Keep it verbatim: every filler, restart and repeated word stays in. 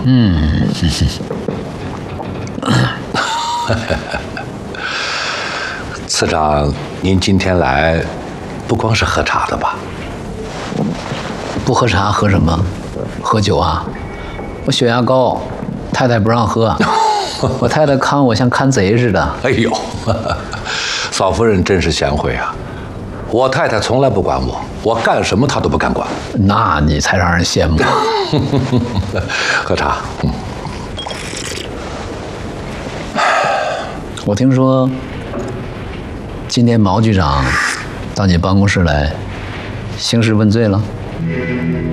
嗯， 次长，您今天来，不光是喝茶的吧？ 不喝茶喝什么？喝酒啊！我血压高，太太不让喝，我太太看我像看贼似的。 哎呦，嫂夫人真是贤惠啊！我太太从来不管我，我干什么她都不敢管。 那你才让人羡慕。 喝茶。嗯。 我听说，今天毛局长到你办公室来兴师问罪了。